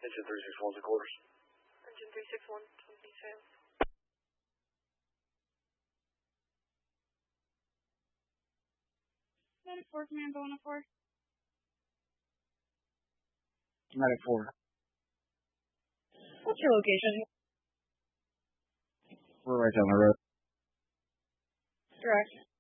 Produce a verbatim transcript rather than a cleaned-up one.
Engine three six one's the quarters. Engine three six one, twenty-seven. Medic four, command Bona four. Medic four. What's your location? We're right down the road. Direct.